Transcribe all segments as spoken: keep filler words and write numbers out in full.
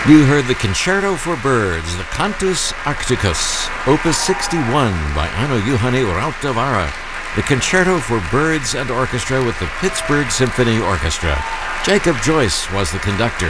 You heard the Concerto for Birds, the Cantus Arcticus, Opus sixty-one by Aino Juhani Rautavaara, the Concerto for Birds and Orchestra with the Pittsburgh Symphony Orchestra. Jacob Joyce was the conductor.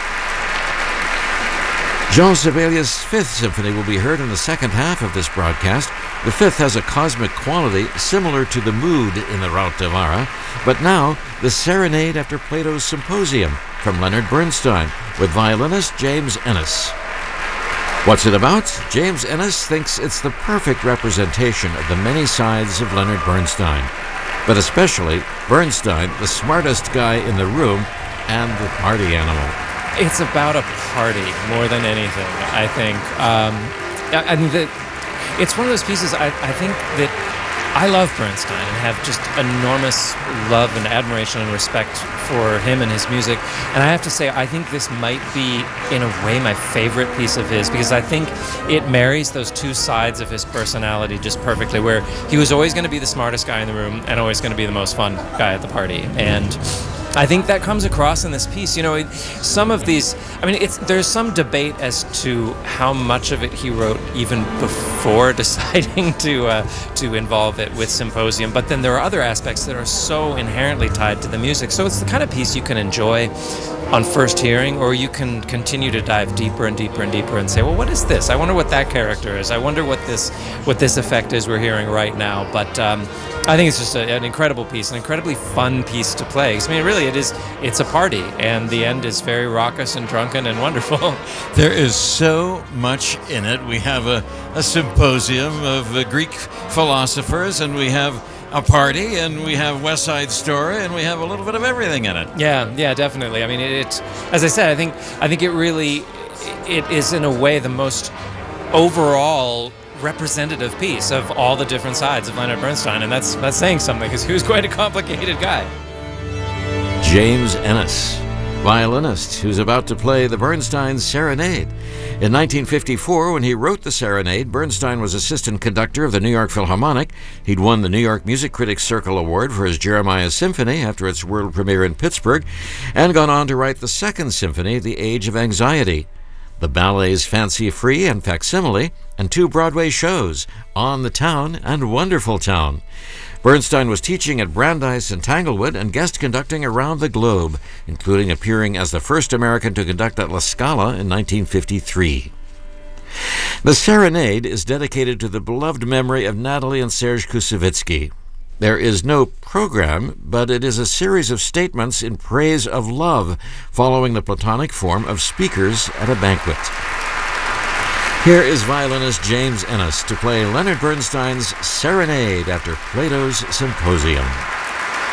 Jean Sibelius' Fifth Symphony will be heard in the second half of this broadcast. The Fifth has a cosmic quality similar to the mood in the Rautavaara, but now the Serenade after Plato's Symposium from Leonard Bernstein with violinist James Ennis. What's it about? James Ennis thinks it's the perfect representation of the many sides of Leonard Bernstein, but especially Bernstein, the smartest guy in the room and the party animal. It's about a party more than anything, I think. Um, I, I mean, the, it's one of those pieces I, I think that I love Bernstein and have just enormous love and admiration and respect for him and his music. And I have to say, I think this might be, in a way, my favorite piece of his, because I think it marries those two sides of his personality just perfectly, where he was always going to be the smartest guy in the room and always going to be the most fun guy at the party. And I think that comes across in this piece. You know, it, some of these, I mean, it's there's some debate as to how much of it he wrote even before deciding to uh, to involve it with Symposium. But then there are other aspects that are so inherently tied to the music. So it's the kind of piece you can enjoy on first hearing, or you can continue to dive deeper and deeper and deeper and say, well, what is this? I wonder what that character is. I wonder what this what this effect is we're hearing right now. But um, I think it's just a, an incredible piece, an incredibly fun piece to play. I mean, really, it is. It's a party, and the end is very raucous and drunken and wonderful. There is so much in it. We have a, a symposium of uh, Greek philosophers, and we have a party, and we have West Side Story, and we have a little bit of everything in it. Yeah, yeah, definitely. I mean, it, it as I said, I think I think it really it is in a way the most overall representative piece of all the different sides of Leonard Bernstein, and that's that's saying something, because he was quite a complicated guy. James Ennis, violinist who's about to play the Bernstein Serenade. In nineteen fifty-four, when he wrote the Serenade, Bernstein was assistant conductor of the New York Philharmonic. He'd won the New York Music Critics Circle Award for his Jeremiah Symphony after its world premiere in Pittsburgh, and gone on to write the Second Symphony, The Age of Anxiety, the ballets Fancy Free and Facsimile, and two Broadway shows, On the Town and Wonderful Town. Bernstein was teaching at Brandeis and Tanglewood and guest conducting around the globe, including appearing as the first American to conduct at La Scala in nineteen fifty-three. The Serenade is dedicated to the beloved memory of Natalie and Serge Koussevitzky. There is no program, but it is a series of statements in praise of love, following the Platonic form of speakers at a banquet. Here is violinist James Ennis to play Leonard Bernstein's Serenade after Plato's Symposium.